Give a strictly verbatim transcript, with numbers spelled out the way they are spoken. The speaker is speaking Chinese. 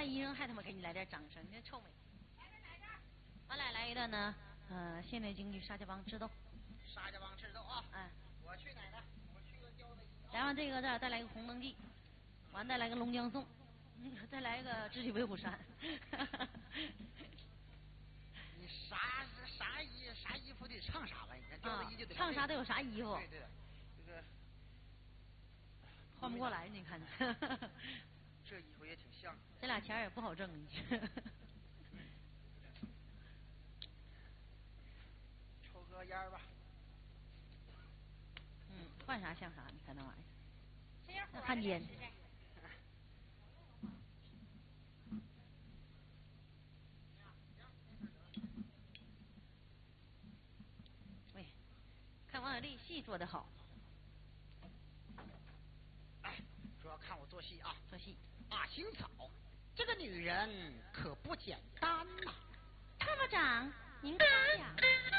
完一人还他妈给你来点掌声，你这臭美。完了来一段呢，呃，现代京剧沙家浜智斗。 沙家浜智斗啊！ 嗯， 我去哪个？我去个交的。 然后这个这儿再来一个红灯记，完再来个龙江颂，嗯，再来一个智取威虎山。 你啥啥衣啥衣服得唱啥呗？你看交的衣就得、 啊、唱啥都有啥衣服。 对对，这个换不过来，你看。 这衣服也挺像。 这俩钱也不好挣。 抽根烟吧。 嗯，换啥像啥，你看那玩意儿。 那汉奸。喂，看王小利戏做得好。 哎，主要看我做戏啊， 做戏。 马行草，这个女人可不简单呐、 参谋长，您看呀。